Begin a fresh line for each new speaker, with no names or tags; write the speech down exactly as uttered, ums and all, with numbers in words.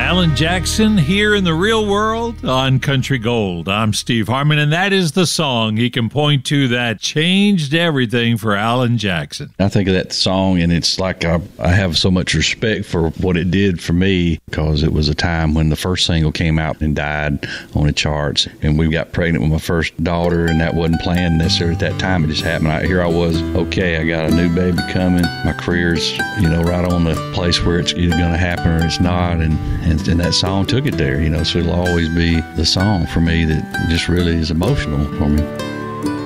Alan Jackson here in the real world on Country Gold. I'm Steve Harmon, and that is the song he can point to that changed everything for Alan Jackson.
I think of that song, and it's like I, I have so much respect for what it did for me, because it was a time when the first single came out and died on the charts, and we got pregnant with my first daughter, and that wasn't planned necessarily at that time. It just happened. I, here I was, okay, I got a new baby coming. My career's, you know, right on the place where it's either going to happen or it's not, and And, and that song took it there, you know, so it'll always be the song for me that just really is emotional for me.